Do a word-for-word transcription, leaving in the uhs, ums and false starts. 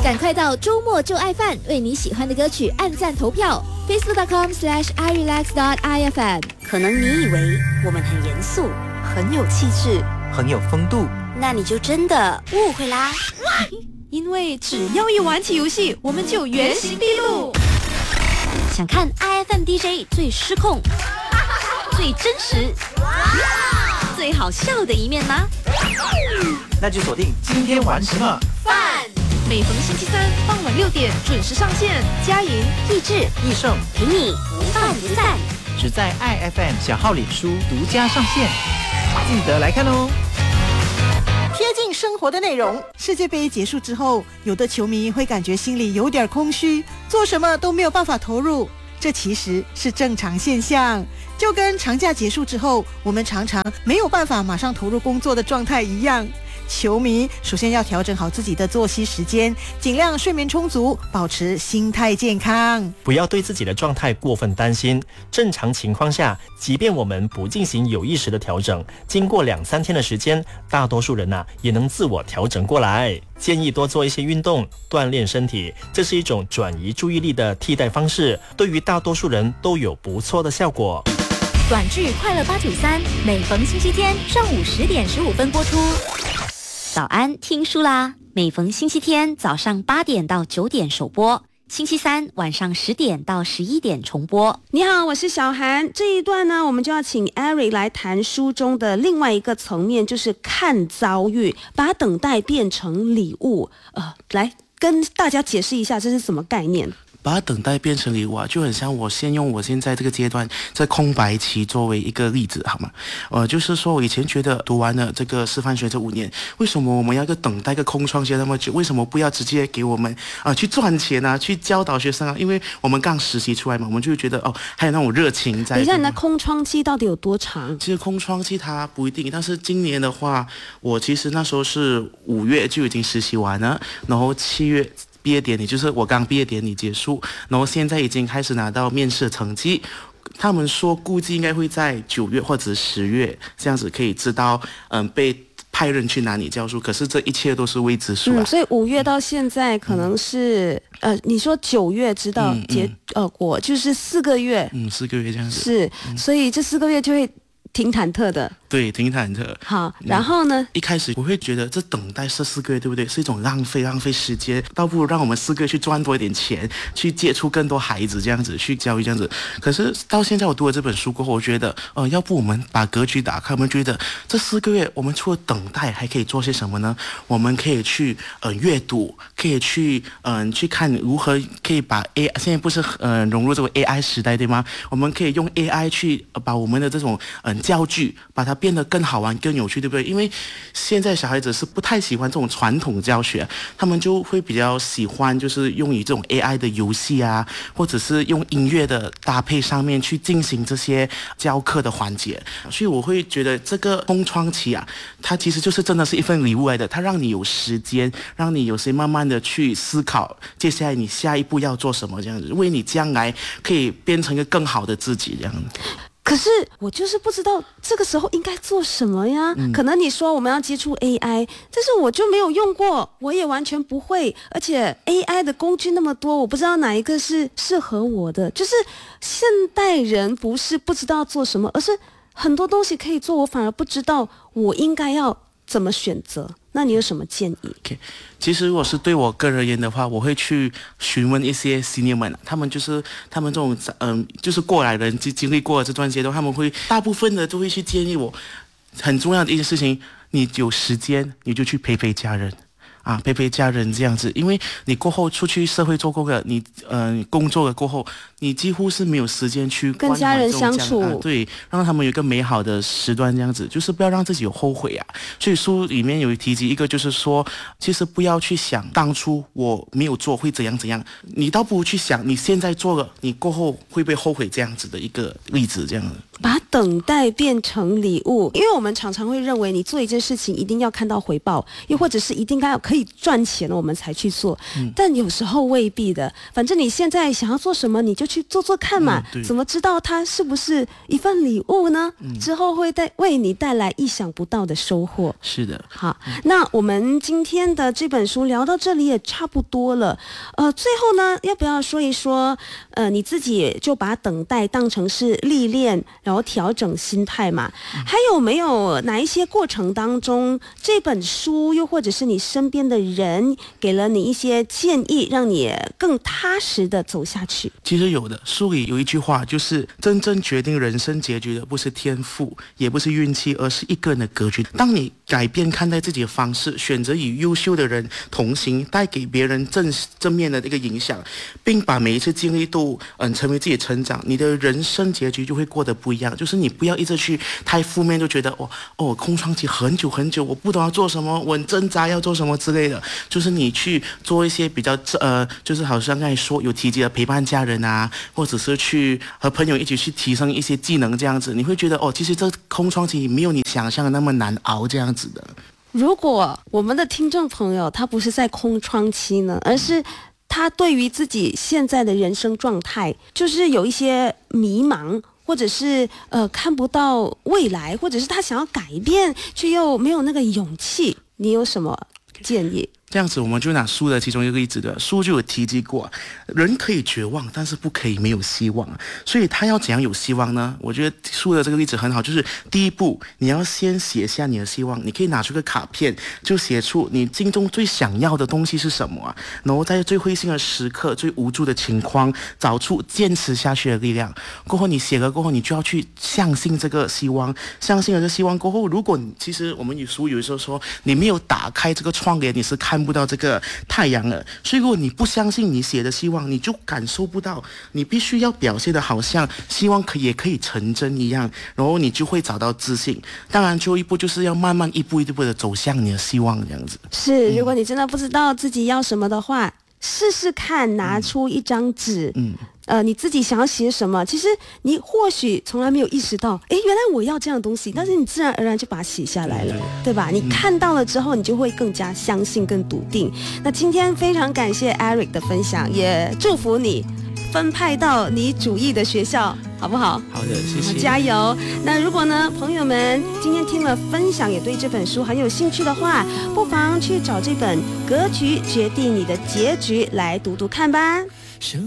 赶快到周末就爱饭为你喜欢的歌曲按赞投票 facebook.com slash irelax.ifm。 可能你以为我们很严肃，很有气质， 很有风度， 那你就真的误会啦。 因为只要一玩起游戏，我们就原形毕露。 想看 I F M D J 最失控、最真实、最好笑的一面吗？ 那就锁定今天玩什么饭。每逢星期三傍晚六点准时上线，佳莹、 益智、 益盛陪你不饭不散， 只在 I F M 小号脸书独家上线，记得来看哦。 贴近生活的内容。世界杯结束之后，有的球迷会感觉心里有点空虚，做什么都没有办法投入，这其实是正常现象。就跟长假结束之后，我们常常没有办法马上投入工作的状态一样。球迷首先要调整好自己的作息时间，尽量睡眠充足，保持心态健康。 不要对自己的状态过分担心。正常情况下，即便我们不进行有意识的调整，经过两三天的时间，大多数人啊也能自我调整过来。建议多做一些运动，锻炼身体，这是一种转移注意力的替代方式，对于大多数人都有不错的效果。 短剧快乐八九三，每逢星期天上午十点十五分播出。 早安，听书啦！每逢星期天早上八点到九点首播，星期三晚上十点到十一点重播。 你好，我是小涵。这一段呢，我们就要请 Eric 来谈书中的另外一个层面，就是看遭遇，把等待变成礼物。呃，来跟大家解释一下这是什么概念。 把等待变成礼物啊，就很像我先用我现在这个阶段在空白期作为一个例子，好吗？呃，就是说我以前觉得读完了这个师范学这五年，为什么我们要个等待一个空窗期那么久？为什么不要直接给我们啊、呃、去赚钱啊，去教导学生啊？因为我们刚实习出来嘛，我们就觉得哦，还有那种热情在。 等一下，你的空窗期到底有多长？ 其实空窗期它不一定，但是今年的话，我其实那时候是五月就已经实习完了，然后七月。毕业典礼就是我刚毕业典礼结束，然后现在已经开始拿到面试成绩。他们说估计应该会在九月或者十月这样子可以知道，嗯，被派任去哪里教书。可是这一切都是未知数啊。 嗯，所以五月到现在可能是、嗯、呃，你说九月知道结、嗯嗯、呃果，就是四个月。 嗯，四个月这样子。 是，嗯、所以这四个月就会挺忐忑的。 对，挺忐忑。 好，然后呢、嗯？ 一开始我会觉得这等待这四个月，对不对？是一种浪费，浪费时间，倒不如让我们四个月去赚多一点钱，去接触更多孩子，这样子去教育这样子。可是到现在我读了这本书过后，我觉得，呃，要不我们把格局打开，我们觉得这四个月我们除了等待，还可以做些什么呢？我们可以去呃阅读，可以去嗯、呃、去看如何可以把 A， 现在不是呃融入这个 A I 时代，对吗？我们可以用 A I 去、呃、把我们的这种嗯、呃、教具，把它变得更好玩、更有趣，对不对？因为现在小孩子是不太喜欢这种传统教学，他们就会比较喜欢就是用于这种 A I 的游戏啊，或者是用音乐的搭配上面去进行这些教课的环节。所以我会觉得这个空窗期啊，它其实就是真的是一份礼物来的，它让你有时间，让你有些慢慢的去思考接下来你下一步要做什么，这样子为你将来可以变成一个更好的自己这样子。 可是我就是不知道这个时候应该做什么呀、嗯、可能你说我们要接触 A I， 但是我就没有用过，我也完全不会，而且 A I 的工具那么多，我不知道哪一个是适合我的。就是现代人不是不知道做什么，而是很多东西可以做，我反而不知道我应该要怎么选择。那你有什么建议？ Okay. 其实如果是对我个人而言的话，我会去询问一些 senior 们，他们就是他们这种嗯，就是过来人经历过这段阶段，他们会大部分的都会去建议我，很重要的一件事情，你有时间你就去陪陪家人。啊，陪陪家人这样子，因为你过后出去社会做工了，你嗯、呃、工作了过后，你几乎是没有时间去跟家人相处、 啊，对，让他们有一个美好的时段这样子，就是不要让自己有后悔啊。所以书里面有提及一个，就是说，其实不要去想当初我没有做会怎样怎样，你倒不如去想你现在做了，你过后会不会后悔这样子的一个例子，这样子。 把等待变成礼物，因为我们常常会认为你做一件事情一定要看到回报，又或者是一定该要可可以赚钱了我们才去做，嗯、但有时候未必的。反正你现在想要做什么，你就去做做看嘛。嗯、怎么知道它是不是一份礼物呢？嗯、之后会带为你带来意想不到的收获。 是的。 好，嗯、那我们今天的这本书聊到这里也差不多了。呃，最后呢，要不要说一说？呃，你自己就把等待当成是历练，然后调整心态嘛。嗯、还有没有哪一些过程当中，这本书又或者是你身边的人给了你一些建议，让你更踏实的走下去？ 其实有的，书里有一句话，就是真正决定人生结局的不是天赋，也不是运气，而是一个人的格局。当你改变看待自己的方式，选择与优秀的人同行，带给别人正正面的一个影响，并把每一次经历都嗯成为自己的成长，你的人生结局就会过得不一样。就是你不要一直去太负面，就觉得哦哦空窗期很久很久，我不懂要做什么，我很挣扎要做什么之类的。就是你去做一些比较呃，就是好像刚才说有提及的陪伴家人啊，或者是去和朋友一起去提升一些技能，这样子你会觉得哦，其实这空窗期没有你想象的那么难熬这样子的。 如果我们的听众朋友他不是在空窗期呢，而是他对于自己现在的人生状态就是有一些迷茫，或者是呃看不到未来，或者是他想要改变却又没有那个勇气，你有什么建议？ 这样子我们就拿书的其中一个例子的，书就有提及过，人可以绝望，但是不可以没有希望。所以他要怎样有希望呢？我觉得书的这个例子很好，就是第一步你要先写下你的希望，你可以拿出个卡片，就写出你心中最想要的东西是什么啊，然后在最灰心的时刻、最无助的情况，找出坚持下去的力量。过后你写了过后，你就要去相信这个希望，相信了这希望过后，如果你其实我们有书有时候说你没有打开这个窗帘，你是看不到这个太阳了。所以如果你不相信你写的希望，你就感受不到。你必须要表现的好像希望可以也可以成真一样，然后你就会找到自信。当然最后一步就是要慢慢一步一步的走向你的希望，这样子。 是，如果你真的不知道自己要什么的话，试试看拿出一张纸，嗯，呃，你自己想要写什么，其实你或许从来没有意识到，诶，原来我要这样的东西，但是你自然而然就把它写下来了， 对, 对吧？你看到了之后，你就会更加相信、更笃定。那今天非常感谢 Eric 的分享，也祝福你分派到你主意的学校，好不好？ 好的，谢谢， 加油。那如果呢，朋友们今天听了分享，也对这本书很有兴趣的话，不妨去找这本《格局决定你的结局》来读读看吧。